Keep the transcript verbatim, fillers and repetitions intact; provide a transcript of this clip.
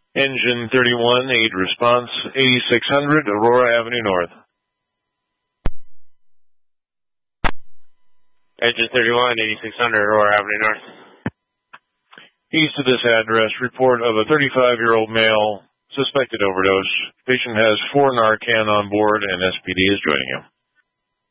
Engine thirty-one, aid response, eighty-six hundred Aurora Avenue North. Engine thirty-one, eighty-six hundred Aurora Avenue North. East of this address, report of a thirty-five-year-old male, suspected overdose. Patient has four Narcan on board and S P D is joining you.